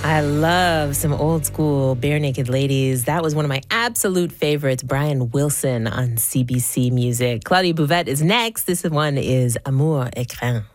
I love some old school Bare Naked Ladies. That was one of my absolute favorites, Brian Wilson on CBC Music. Claudia Bouvette is next. This one is Amour Écrin.